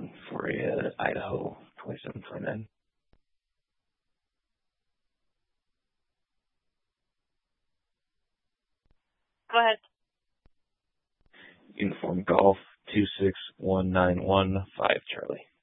for Idaho 2729. Go ahead. Uniform Golf 26191 5 Charlie.